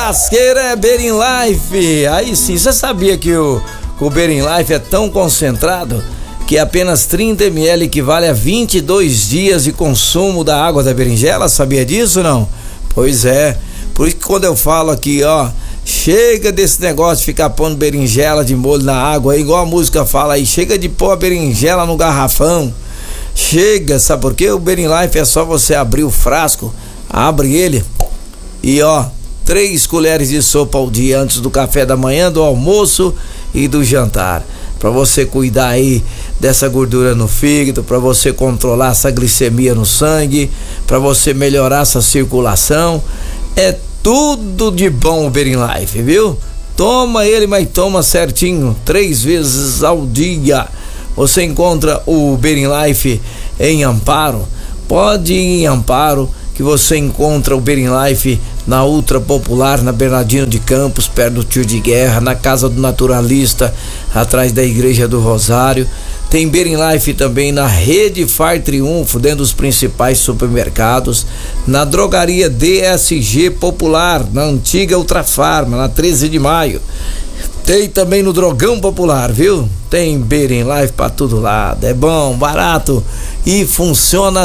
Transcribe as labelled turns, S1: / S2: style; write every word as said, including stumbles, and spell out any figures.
S1: lasqueira é Berin Life. Aí sim, você sabia que o, o Berin Life é tão concentrado que apenas trinta mililitros equivale a vinte e dois dias de consumo da água da berinjela? Sabia disso, não? Pois é, por isso que quando eu falo aqui, ó, chega desse negócio de ficar pondo berinjela de molho na água, igual a música fala aí, chega de pôr a berinjela no garrafão. Chega, sabe por quê? O Berin Life é só você abrir o frasco, abre ele e ó, três colheres de sopa ao dia antes do café da manhã, do almoço e do jantar. Para você cuidar aí dessa gordura no fígado, para você controlar essa glicemia no sangue, para você melhorar essa circulação. É tudo de bom o Berin Life, viu? Toma ele, mas toma certinho, três vezes ao dia. Você encontra o Berin Life em Amparo. Pode ir em Amparo que você encontra o Berin Life na Ultra Popular, na Bernardino de Campos, perto do Tio de Guerra, na Casa do Naturalista, atrás da Igreja do Rosário. Tem Berin Life também na Rede Far Triunfo, dentro dos principais supermercados, na Drogaria D S G Popular, na antiga Ultrafarma, na treze de maio. Tem também no Drogão Popular, viu? Tem Berin Life pra todo lado. É bom, barato e funciona